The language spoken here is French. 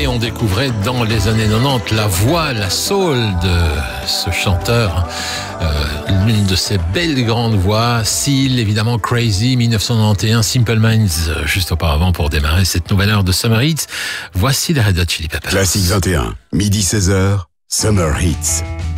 Et on découvrait dans les années 90 la voix, la soul de ce chanteur, l'une de ses belles grandes voix, Seal, évidemment Crazy, 1991, Simple Minds, juste auparavant pour démarrer cette nouvelle heure de Summer Hits. Voici les Red Hot Chili Peppers. Classique 21, midi 16h, Summer Hits.